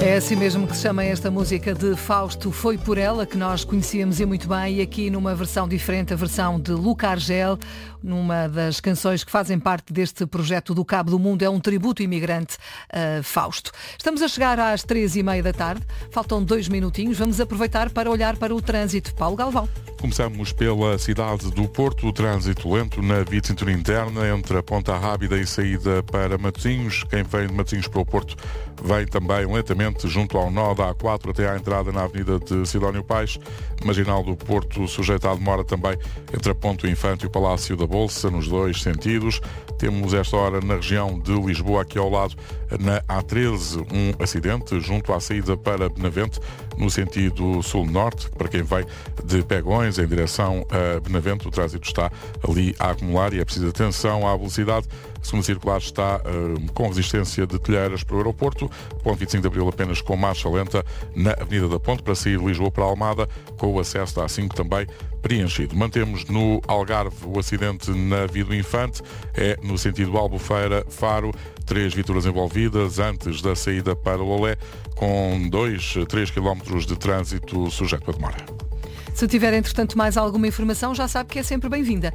É assim mesmo que se chama esta música de Fausto, Foi Por Ela, que nós conhecíamos e muito bem, e aqui numa versão diferente, a versão de Luca Argel, numa das canções que fazem parte deste projeto do Cabo do Mundo, é um tributo imigrante a Fausto. Estamos a chegar às 3h30 da tarde, faltam 2 minutinhos, vamos aproveitar para olhar para o trânsito. Paulo Galvão. Começamos pela cidade do Porto, o trânsito lento na via de cintura interna, entre a Ponta Rábida e saída para Matosinhos. Quem vem de Matosinhos para o Porto vem também lentamente junto ao nó da A4 até à entrada na avenida de Sidónio Pais. Marginal do Porto sujeito à demora também entre a Ponte Infante e o Palácio da Bolsa, nos dois sentidos. Temos esta hora na região de Lisboa, aqui ao lado, na A13, um acidente junto à saída para Benavente, no sentido sul-norte. Para quem vem de Pegões em direção a Benavente, o trânsito está ali a acumular e é preciso atenção à velocidade. A segunda circular está com resistência de Telheiras para o aeroporto. Ponto 25 de Abril apenas com marcha lenta na Avenida da Ponte para sair de Lisboa para Almada, com o acesso da A5 também preenchido. Mantemos no Algarve o acidente na Via do Infante, é no sentido Albufeira-Faro, 3 viaturas envolvidas antes da saída para Lolé, com 3 km de trânsito sujeito a demora. Se tiver, entretanto, mais alguma informação, já sabe que é sempre bem-vinda.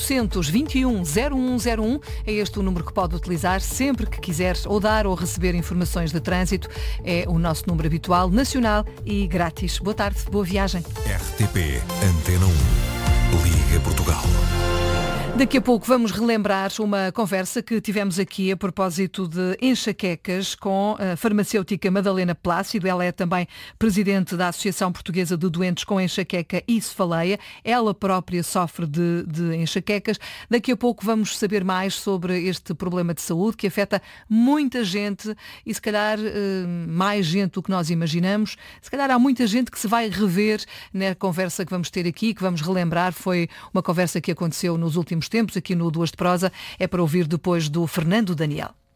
821-0101 é este o número que pode utilizar sempre que quiser ou dar ou receber informações de trânsito. É o nosso número habitual, nacional e grátis. Boa tarde, boa viagem. RTP Antena 1. Liga Portugal. Daqui a pouco vamos relembrar uma conversa que tivemos aqui a propósito de enxaquecas com a farmacêutica Madalena Plácido. Ela é também presidente da Associação Portuguesa de Doentes com Enxaqueca e Cefaleia. Ela própria sofre de enxaquecas. Daqui a pouco vamos saber mais sobre este problema de saúde que afeta muita gente e se calhar mais gente do que nós imaginamos. Se calhar há muita gente que se vai rever na conversa que vamos ter aqui, que vamos relembrar. Foi uma conversa que aconteceu nos últimos tempos, aqui no Duas de Prosa, é para ouvir depois do Fernando Daniel.